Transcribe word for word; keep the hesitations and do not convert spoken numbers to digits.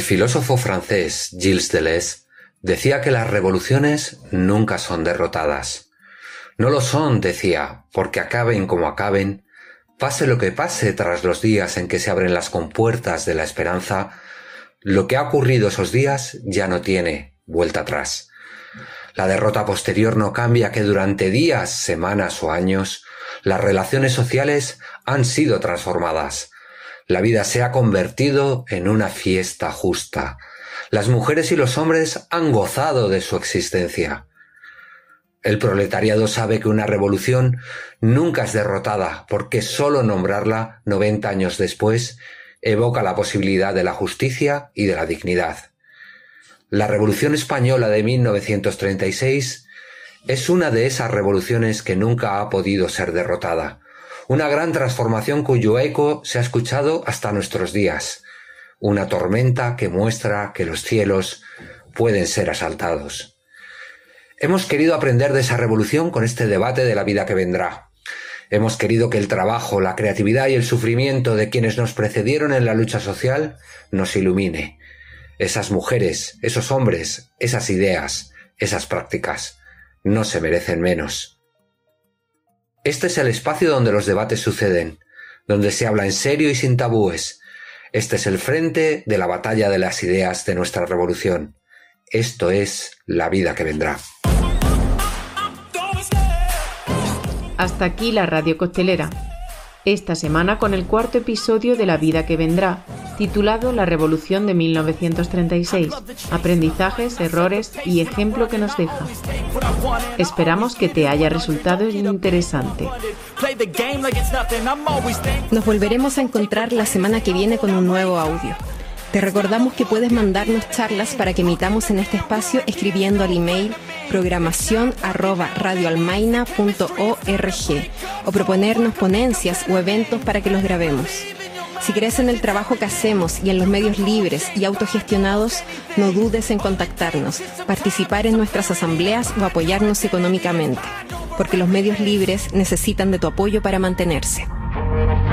filósofo francés Gilles Deleuze decía que las revoluciones nunca son derrotadas. No lo son, decía, porque acaben como acaben, pase lo que pase tras los días en que se abren las compuertas de la esperanza, lo que ha ocurrido esos días ya no tiene vuelta atrás. La derrota posterior no cambia que durante días, semanas o años, las relaciones sociales han sido transformadas. La vida se ha convertido en una fiesta justa. Las mujeres y los hombres han gozado de su existencia. El proletariado sabe que una revolución nunca es derrotada porque solo nombrarla noventa años después evoca la posibilidad de la justicia y de la dignidad. La Revolución Española de mil novecientos treinta y seis es una de esas revoluciones que nunca ha podido ser derrotada. Una gran transformación cuyo eco se ha escuchado hasta nuestros días. Una tormenta que muestra que los cielos pueden ser asaltados. Hemos querido aprender de esa revolución con este debate de la vida que vendrá. Hemos querido que el trabajo, la creatividad y el sufrimiento de quienes nos precedieron en la lucha social nos ilumine. Esas mujeres, esos hombres, esas ideas, esas prácticas, no se merecen menos. Este es el espacio donde los debates suceden, donde se habla en serio y sin tabúes. Este es el frente de la batalla de las ideas de nuestra revolución. Esto es la vida que vendrá. Hasta aquí la Radio Costelera. Esta semana con el cuarto episodio de La vida que vendrá, titulado La Revolución de mil novecientos treinta y seis, aprendizajes, errores y ejemplo que nos deja. Esperamos que te haya resultado interesante. Nos volveremos a encontrar la semana que viene con un nuevo audio. Te recordamos que puedes mandarnos charlas para que emitamos en este espacio escribiendo al email programación arroba radioalmaina punto org o proponernos ponencias o eventos para que los grabemos. Si crees en el trabajo que hacemos y en los medios libres y autogestionados, no dudes en contactarnos, participar en nuestras asambleas o apoyarnos económicamente, porque los medios libres necesitan de tu apoyo para mantenerse.